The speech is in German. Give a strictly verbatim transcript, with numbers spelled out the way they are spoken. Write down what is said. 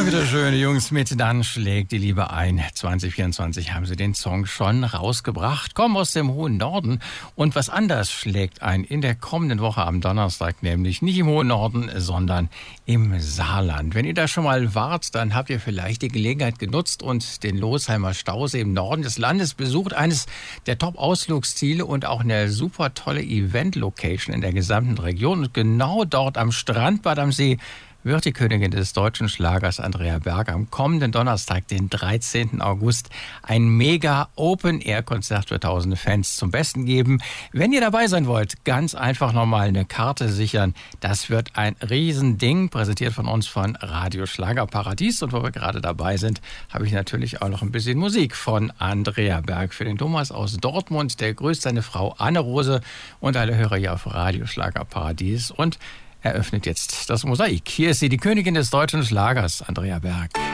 Ja, wieder schöne Jungs mit Dann schlägt die Liebe ein. zwanzig vierundzwanzig haben sie den Song schon rausgebracht, kommen aus dem hohen Norden und was anders schlägt ein in der kommenden Woche am Donnerstag, nämlich nicht im hohen Norden, sondern im Saarland. Wenn ihr da schon mal wart, dann habt ihr vielleicht die Gelegenheit genutzt und den Losheimer Stausee im Norden des Landes besucht, eines der Top-Ausflugsziele und auch eine super tolle Event-Location in der gesamten Region. Und genau dort am Strandbad am See wird die Königin des deutschen Schlagers Andrea Berg am kommenden Donnerstag, den dreizehnten August, ein mega Open-Air-Konzert für tausende Fans zum Besten geben. Wenn ihr dabei sein wollt, ganz einfach nochmal eine Karte sichern. Das wird ein Riesending, präsentiert von uns von Radio Schlagerparadies. Und wo wir gerade dabei sind, habe ich natürlich auch noch ein bisschen Musik von Andrea Berg für den Thomas aus Dortmund. Der grüßt seine Frau Anne-Rose und alle Hörer hier auf Radio Schlagerparadies und eröffnet jetzt das Mosaik. Hier ist sie, die Königin des deutschen Schlagers, Andrea Berg.